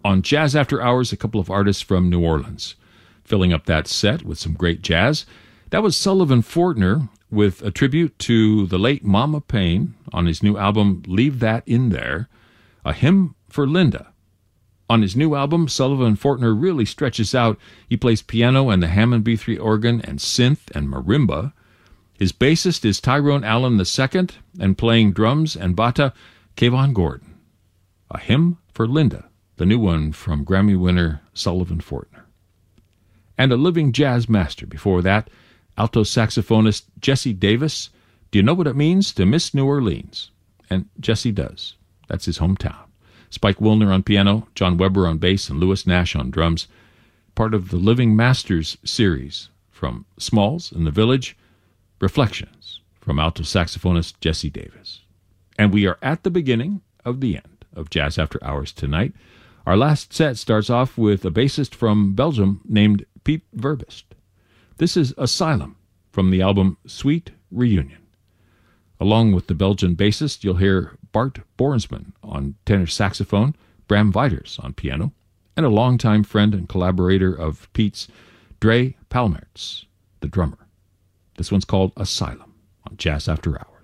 On Jazz After Hours, a couple of artists from New Orleans. Filling up that set with some great jazz, that was Sullivan Fortner with a tribute to the late Mama Payne on his new album Leave That In There, A Hymn for Linda. On his new album, Sullivan Fortner really stretches out. He plays piano and the Hammond B3 organ and synth and marimba. His bassist is Tyrone Allen II, and playing drums and bata, Kayvon Gordon. A Hymn for Linda, the new one from Grammy winner Sullivan Fortner. And a living jazz master before that, alto saxophonist Jesse Davis. Do you know what it means to miss New Orleans? And Jesse does. That's his hometown. Spike Wilner on piano, John Weber on bass, and Lewis Nash on drums. Part of the Living Masters series from Smalls in the Village, Reflections from alto saxophonist Jesse Davis. And we are at the beginning of the end of Jazz After Hours tonight. Our last set starts off with a bassist from Belgium named Piet Verbiest. This is Asylum from the album Sweet Reunion. Along with the Belgian bassist, you'll hear Bart Borsman on tenor saxophone, Bram Weiters on piano, and a longtime friend and collaborator of Piet's, Dre Palmertz, the drummer. This one's called Asylum on Jazz After Hours.